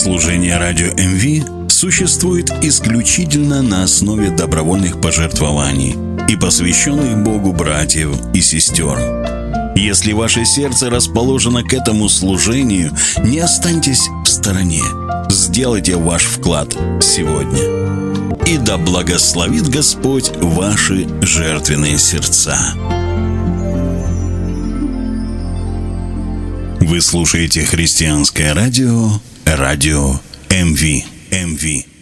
Служение радио МВ существует исключительно на основе добровольных пожертвований и посвященных Богу братьев и сестер. Если ваше сердце расположено к этому служению, не останьтесь в стороне. Сделайте ваш вклад сегодня. И да благословит Господь ваши жертвенные сердца. Вы слушаете христианское радио, радио МВ.